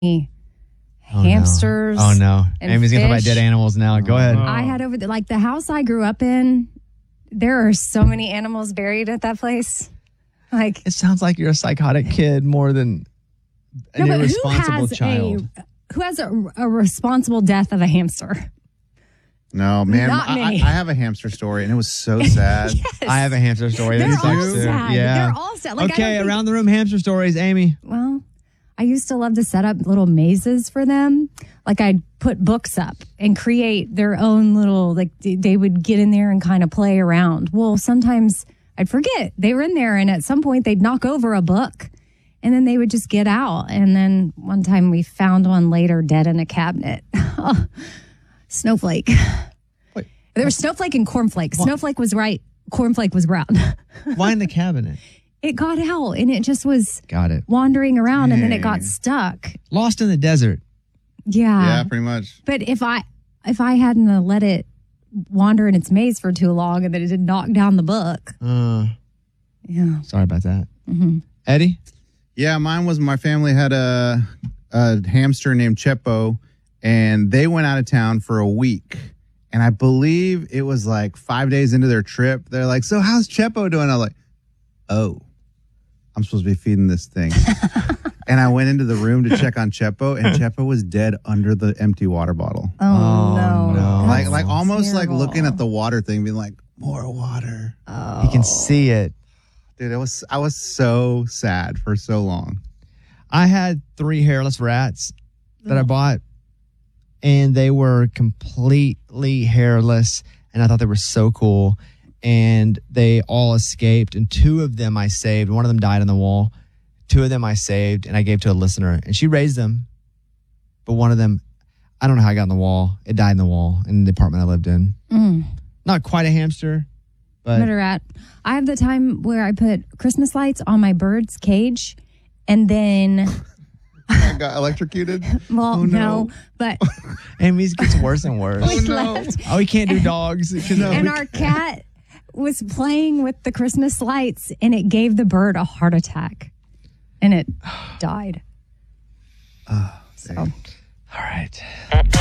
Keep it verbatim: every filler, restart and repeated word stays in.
hamsters. Oh, no. Oh, no. and Amy's going to talk about fish. dead animals now. Go ahead. I had over the, like the house I grew up in, there are so many animals buried at that place. Like, It sounds like you're a psychotic kid more than an no, but who irresponsible has child. a who has a, a responsible death of a hamster? No, man. Not I, many. I have a hamster story, and it was so sad. Yes. I have a hamster story. They're that all sucks, too. sad. Yeah. They're all sad. Like, I okay, don't think- around the room hamster stories, Amy. Well, I used to love to set up little mazes for them. Like I'd put books up and create their own little, like they would get in there and kind of play around. Well, sometimes I'd forget they were in there, and at some point they'd knock over a book and then they would just get out. And then one time we found one later dead in a cabinet. Snowflake. Wait. There was Snowflake and Cornflake. Snowflake was right. Cornflake was brown. Why in the cabinet? It got out and it just was Got it. wandering around and then it got Dang. stuck. Lost in the desert. Yeah. Yeah, pretty much. But if I if I hadn't uh, let it wander in its maze for too long and then it did knock down the book. Uh, Yeah. sorry about that. Mm-hmm. Eddie? Yeah, mine was my family had a, a hamster named Chepo, and they went out of town for a week. And I believe it was like five days into their trip. They're like, "So how's Chepo doing?" I was like, "Oh, I'm supposed to be feeding this thing." And I went into the room to check on Chepo, and Chepo was dead under the empty water bottle. Oh, Oh, no. no. Like, That's like almost terrible. like looking at the water thing, being like, "More water." Oh. You can see it. Dude, it was I was so sad for so long. I had three hairless rats that I bought, and they were completely hairless, and I thought they were so cool. And they all escaped, and two of them I saved. One of them died on the wall. Two of them I saved, and I gave to a listener, and she raised them. But one of them, I don't know how I got in the wall. It died in the wall in the apartment I lived in. Mm. Not quite a hamster, but But a rat. I have the time where I put Christmas lights on my bird's cage and then, I got electrocuted. well, Oh, no. no, but Amy's gets worse and worse. we no. left. Oh, we can't do dogs. 'cause no, And we our cat was playing with the Christmas lights and it gave the bird a heart attack and it died. Oh, So. All right.